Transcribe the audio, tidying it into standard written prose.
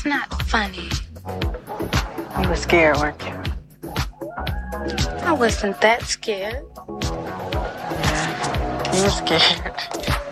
It's not funny. You were scared, weren't you? I wasn't that scared. Yeah, you were scared.